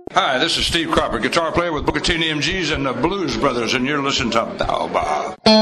Hi, this is Steve Cropper, guitar player with Booker T and the MGs and the Blues Brothers, and you're listening to Baobab.